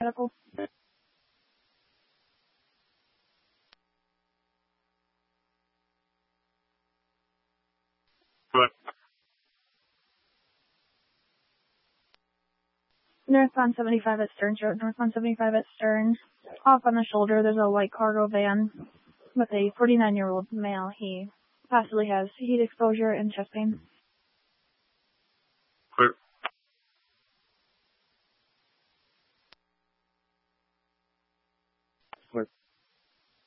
medical. Northbound 75 at Stern, northbound 75 at Stern. Off on the shoulder, there's a white cargo van with a 49-year-old male. He possibly has heat exposure and chest pain.